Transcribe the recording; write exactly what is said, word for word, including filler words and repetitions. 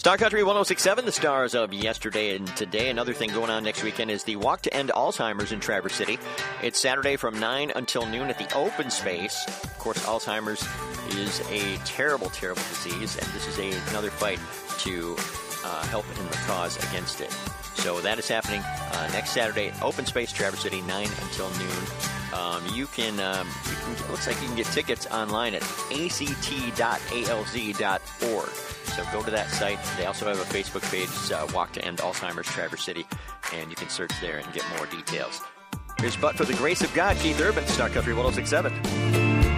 Star Country one oh six point seven, the stars of yesterday and today. Another thing going on next weekend is the Walk to End Alzheimer's in Traverse City. It's Saturday from nine until noon at the open space. Of course, Alzheimer's is a terrible, terrible disease, and this is a, another fight to uh, help in the cause against it. So that is happening uh, next Saturday, open space, Traverse City, nine until noon. Um, you can, um, you can, it looks like you can get tickets online at a c t dot a l z dot org. So go to that site. They also have a Facebook page, uh, Walk to End Alzheimer's Traverse City, and you can search there and get more details. Here's But for the Grace of God, Keith Urban, Star Country one oh six point seven.